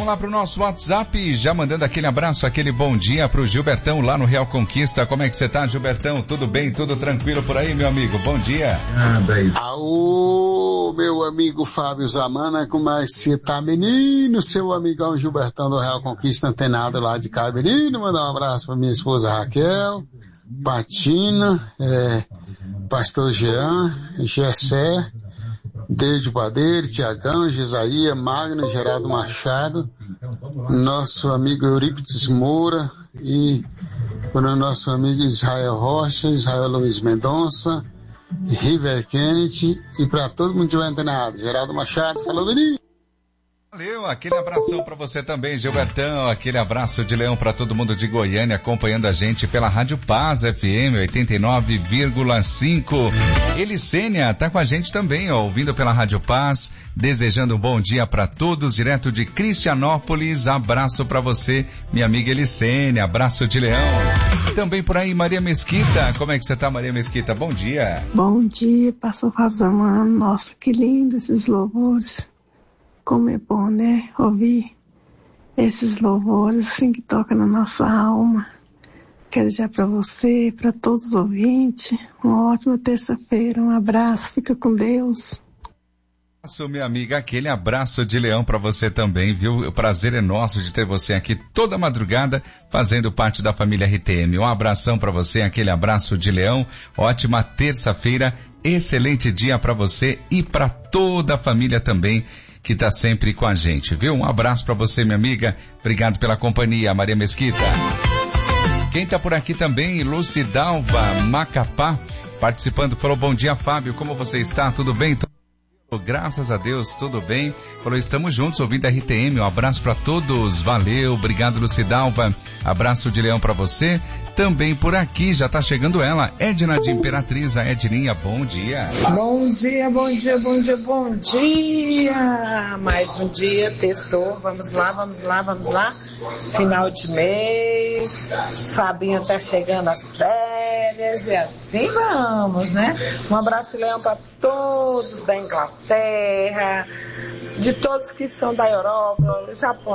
lá pro nosso WhatsApp, já mandando aquele abraço, aquele bom dia pro Gilbertão lá no Real Conquista. Como é que você tá, Gilbertão? Tudo bem? Tudo tranquilo por aí, meu amigo? Bom dia. Aô, meu amigo Fábio Zamana, como é que você tá, menino? Seu amigão Gilbertão do Real Conquista, antenado lá de cá, menino. Mandar um abraço pra minha esposa Raquel, Patina, Pastor Jean, Gessé, Deide Padeiro, Tiagão, Gisaía, Magno, Geraldo Machado, nosso amigo Eurípides Moura e para o nosso amigo Israel Rocha, Israel Luiz Mendonça, River Kennedy e para todo mundo que estiver antenado. Geraldo Machado, falou, menino! Valeu, aquele abração para você também, Gilbertão, aquele abraço de leão para todo mundo de Goiânia acompanhando a gente pela Rádio Paz FM 89,5. Elicênia tá com a gente também, ó, ouvindo pela Rádio Paz, desejando um bom dia para todos, direto de Cristianópolis. Abraço para você, minha amiga Elicênia, abraço de leão. Também por aí, Maria Mesquita, como é que você tá, Maria Mesquita? Bom dia. Bom dia, pastor Fábio Zamana. Nossa, que lindo esses louvores. Como é bom, né? Ouvir esses louvores assim que tocam na nossa alma. Quero dizer para você, para todos os ouvintes, uma ótima terça-feira. Um abraço, fica com Deus. Minha amiga, aquele abraço de leão para você também, viu? O prazer é nosso de ter você aqui toda madrugada fazendo parte da família RTM. Um abração para você, aquele abraço de leão. Ótima terça-feira, excelente dia para você e para toda a família também que tá sempre com a gente, viu? Um abraço para você, minha amiga. Obrigado pela companhia, Maria Mesquita. Quem tá por aqui também, Lucidalva Macapá, participando, falou, bom dia, Fábio, como você está? Tudo bem? Graças a Deus, tudo bem. Falou, estamos juntos ouvindo a RTM, um abraço para todos, valeu, obrigado, Lucidalva. Abraço de leão para você. Também por aqui, já tá chegando ela, Edna de Imperatriz, a Edninha, bom dia. Bom dia, bom dia, bom dia, bom dia. Mais um dia, terçou, vamos lá. Final de mês, Fabinho tá chegando às férias e assim vamos, né? Um abraço, leão, para todos da Inglaterra, de todos que são da Europa, Japão,